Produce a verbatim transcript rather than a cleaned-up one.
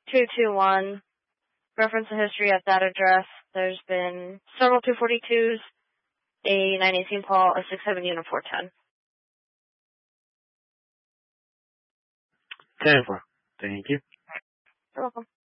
two two one. Reference the history at that address. There's been several two forty-twos, a nine eighteen Paul, a six seven and a four ten. ten four. Thank you. You're welcome.